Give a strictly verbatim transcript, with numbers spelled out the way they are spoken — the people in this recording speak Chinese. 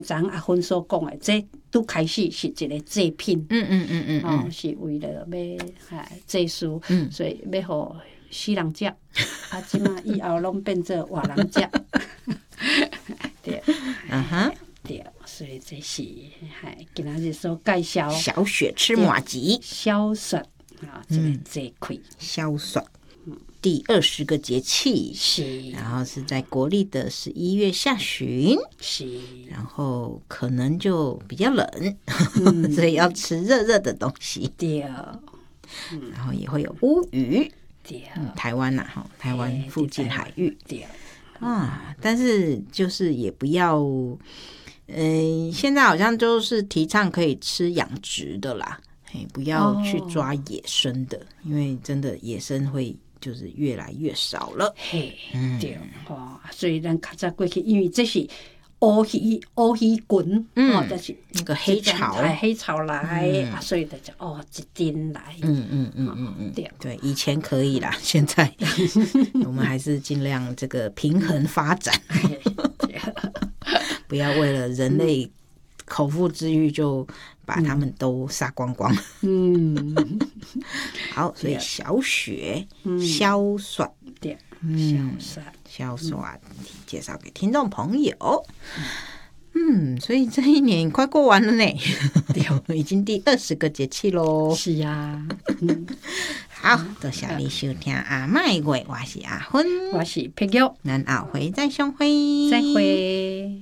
咱阿芬所讲的，这拄开始是一个祭品， 嗯嗯嗯嗯嗯， 哦，是为了要哎祭祀， 嗯所以要互死人食，啊，即马以后拢变做活人食，对， 嗯哼， 对，所以这是哎今仔日所介绍小雪吃麻糬， 小雪啊，这个祭开小雪。第二十个节气是， 然后是在国历的十一月下旬， 是， 然后可能就比较冷， 嗯所以要吃热热的东西。 对， 然后也会有乌鱼， 对， 嗯、台湾呐、啊，台湾附近海域， 对啊，但是就是也不要，嗯、呃，现在好像就是提倡可以吃养殖的啦，嘿，不要去抓野生的，哦、因为真的野生会。就是越来越少了， 嘿，嗯、对，哦，所以咱较早过去，因为这是乌鱼乌鱼群，嗯、哦，就是那个黑潮， 黑潮来，嗯啊、所以就哦一丁来， 嗯嗯嗯嗯嗯， 对对，以前可以啦，现在我们还是尽量这个平衡发展，不要为了人类口腹之欲就把他们都杀光光。嗯，好，所以小雪、小雪， 对， 嗯， 小雪， 小雪介绍给听众朋友。嗯，所以这一年快过完了呢，已经第二十个节气喽。 是啊， 嗯，好，多谢你收听阿嬷的话，我是阿芬， 我是碧玉， 咱后回再相会， 再会。